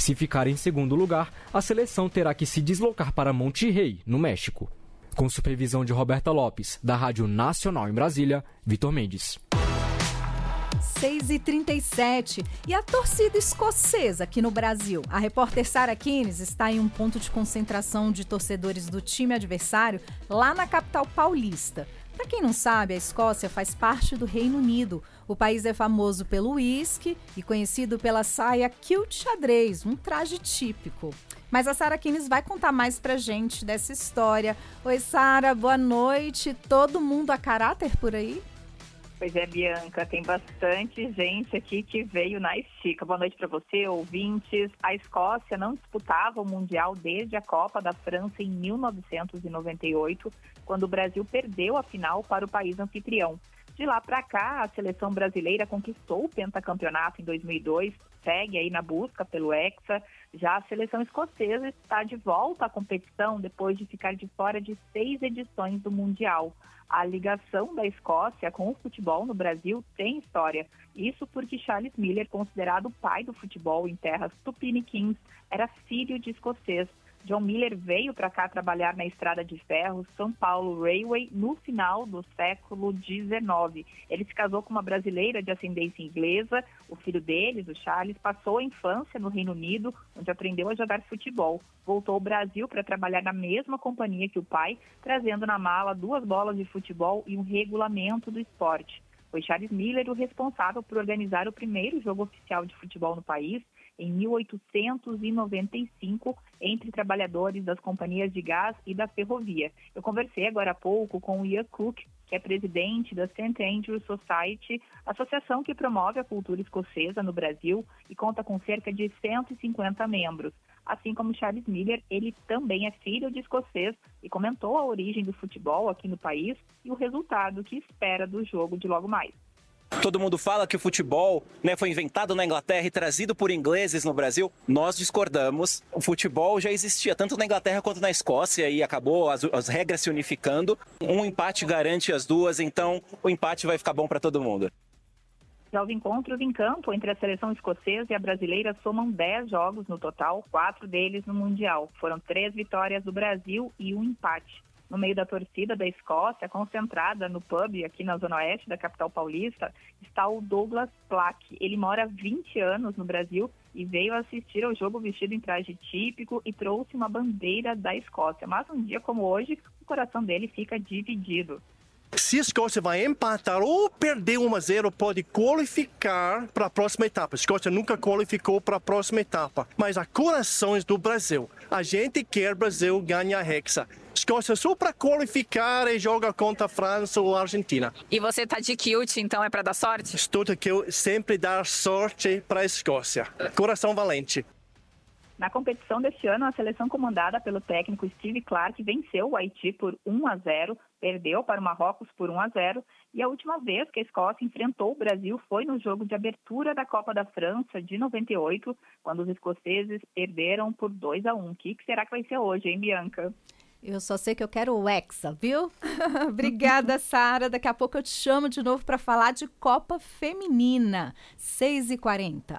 Se ficar em segundo lugar, a seleção terá que se deslocar para Monterrey, no México. Com supervisão de Roberta Lopes, da Rádio Nacional em Brasília, Vitor Mendes. 6h37. E a torcida escocesa aqui no Brasil? A repórter Sara Kines está em um ponto de concentração de torcedores do time adversário lá na capital paulista. Para quem não sabe, a Escócia faz parte do Reino Unido. O país é famoso pelo uísque e conhecido pela saia kilt xadrez, um traje típico. Mas a Sara Kines vai contar mais pra gente dessa história. Oi, Sara, boa noite. Todo mundo a caráter por aí? Pois é, Bianca, tem bastante gente aqui que veio na estica. Boa noite para você, ouvintes. A Escócia não disputava o Mundial desde a Copa da França em 1998, quando o Brasil perdeu a final para o país anfitrião. De lá para cá, a seleção brasileira conquistou o pentacampeonato em 2002, segue aí na busca pelo Hexa. Já a seleção escocesa está de volta à competição depois de ficar de fora de 6 edições do Mundial. A ligação da Escócia com o futebol no Brasil tem história. Isso porque Charles Miller, considerado o pai do futebol em terras tupiniquins, era filho de escocês. John Miller veio para cá trabalhar na Estrada de Ferro, São Paulo Railway, no final do século XIX. Ele se casou com uma brasileira de ascendência inglesa. O filho deles, o Charles, passou a infância no Reino Unido, onde aprendeu a jogar futebol. Voltou ao Brasil para trabalhar na mesma companhia que o pai, trazendo na mala 2 bolas de futebol e um regulamento do esporte. Foi Charles Miller o responsável por organizar o primeiro jogo oficial de futebol no país, em 1895, entre trabalhadores das companhias de gás e da ferrovia. Eu conversei agora há pouco com o Ian Cook, que é presidente da St. Andrews Society, associação que promove a cultura escocesa no Brasil e conta com cerca de 150 membros. Assim como Charles Miller, ele também é filho de escocês e comentou a origem do futebol aqui no país e o resultado que espera do jogo de logo mais. Todo mundo fala que o futebol, foi inventado na Inglaterra e trazido por ingleses no Brasil. Nós discordamos. O futebol já existia tanto na Inglaterra quanto na Escócia e acabou as regras se unificando. Um empate garante as duas, então o empate vai ficar bom para todo mundo. Já os encontros em campo entre a seleção escocesa e a brasileira somam 10 jogos no total, 4 deles no Mundial. Foram 3 vitórias do Brasil e um empate. No meio da torcida da Escócia, concentrada no pub aqui na Zona Oeste da capital paulista, está o Douglas Plack. Ele mora há 20 anos no Brasil e veio assistir ao jogo vestido em traje típico e trouxe uma bandeira da Escócia. Mas um dia como hoje, o coração dele fica dividido. Se a Escócia vai empatar ou perder 1-0, pode qualificar para a próxima etapa. A Escócia nunca qualificou para a próxima etapa. Mas há corações do Brasil. A gente quer o Brasil ganhar a Hexa. Escócia só para qualificar e joga contra a França ou a Argentina. E você tá de kilt, então é para dar sorte? Estou aqui sempre dar sorte para a Escócia. Coração valente. Na competição deste ano, a seleção comandada pelo técnico Steve Clarke venceu o Haiti por 1-0, perdeu para o Marrocos por 1-0 e a última vez que a Escócia enfrentou o Brasil foi no jogo de abertura da Copa da França de 98, quando os escoceses perderam por 2-1. O que será que vai ser hoje, hein, Bianca? Eu só sei que eu quero o Hexa, viu? Obrigada, Sara. Daqui a pouco eu te chamo de novo para falar de Copa Feminina. 6h40.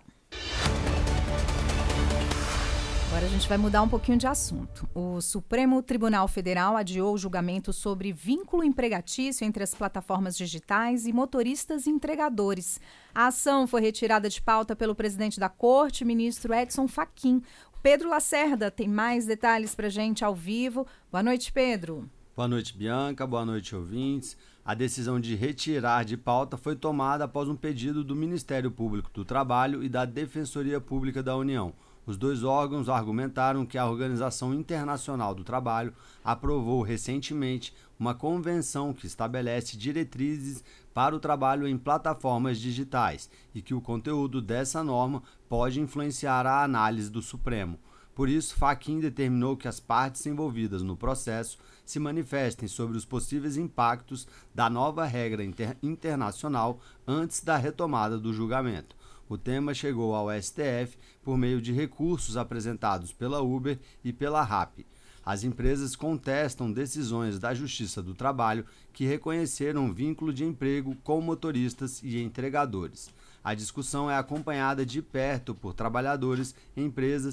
Agora a gente vai mudar um pouquinho de assunto. O Supremo Tribunal Federal adiou o julgamento sobre vínculo empregatício entre as plataformas digitais e motoristas e entregadores. A ação foi retirada de pauta pelo presidente da Corte, ministro Edson Fachin. Pedro Lacerda tem mais detalhes para a gente ao vivo. Boa noite, Pedro. Boa noite, Bianca. Boa noite, ouvintes. A decisão de retirar de pauta foi tomada após um pedido do Ministério Público do Trabalho e da Defensoria Pública da União. Os dois órgãos argumentaram que a Organização Internacional do Trabalho aprovou recentemente uma convenção que estabelece diretrizes para o trabalho em plataformas digitais e que o conteúdo dessa norma pode influenciar a análise do Supremo. Por isso, Fachin determinou que as partes envolvidas no processo se manifestem sobre os possíveis impactos da nova regra internacional antes da retomada do julgamento. O tema chegou ao STF por meio de recursos apresentados pela Uber e pela Rappi. As empresas contestam decisões da Justiça do Trabalho que reconheceram vínculo de emprego com motoristas e entregadores. A discussão é acompanhada de perto por trabalhadores, empresas